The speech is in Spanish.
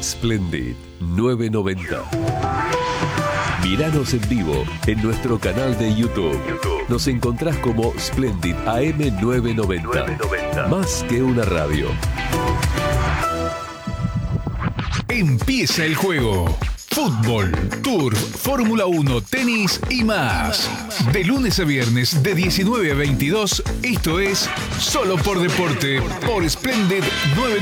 Splendid 990. Miranos en vivo en nuestro canal de YouTube. Nos encontrás como Splendid AM 990. Más que una radio. Empieza el juego. Fútbol, Turf, Fórmula 1, tenis y más. De lunes a viernes de 19 a 22, esto es Solo por Deporte por Splendid 990.